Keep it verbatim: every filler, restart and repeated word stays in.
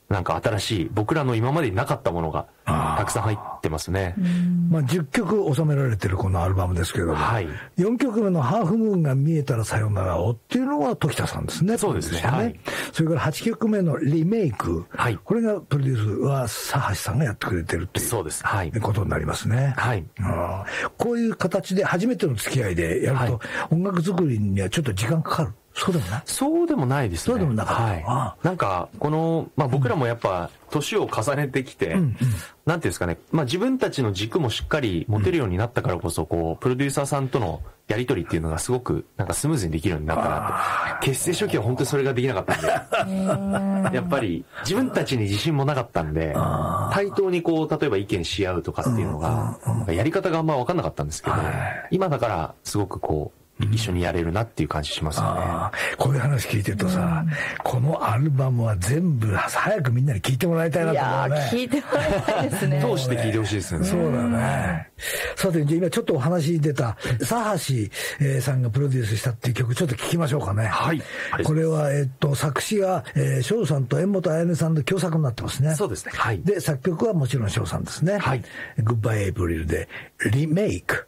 なんか新しい、僕らの今までになかったものがたくさん入ってますね。 まあ、じゅっきょく収められてるこのアルバムですけれども、はい、よんきょくめのハーフムーンが見えたらさよならをっていうのは時田さんですね。 そうですね。はい、 それからはちきょくめのリメイク、はい、これがプロデュースは佐橋さんがやってくれてるっていう、 そうです、はい、 ことになりますね。はい、あこういう形で初めての付き合いでやると、はい、音楽作りにはちょっと時間かかる。そうでもないそうでもないですね。 そうでもなかった。はい、 ああなんか、この、まあ僕らもやっぱ、年を重ねてきて、うんうん、なんていうんですかね、まあ自分たちの軸もしっかり持てるようになったからこそ、こう、プロデューサーさんとのやりとりっていうのがすごく、なんかスムーズにできるようになったなと。結成初期は本当にそれができなかったんで、やっぱり自分たちに自信もなかったんで、対等にこう、例えば意見し合うとかっていうのが、やり方があんま分かんなかったんですけど、今だからすごくこう、一緒にやれるなっていう感じしますよね。あこういう話聞いてるとさ、うん、このアルバムは全部早くみんなに聞いてもらいたいなと思うね。 いや聞いてもらいたいですね。 通して聞いてほしいですよね。 そうだね。さて、じゃあ今ちょっとお話に出た佐橋さんがプロデュースしたっていう曲ちょっと聞きましょうかね。 はい。 これはえっと作詞が翔さんと柄本彩音さんの共作になってますね。 そうですね。はい。 で作曲はもちろん翔さんですね。はい。グッバイエイプリルでリメイク。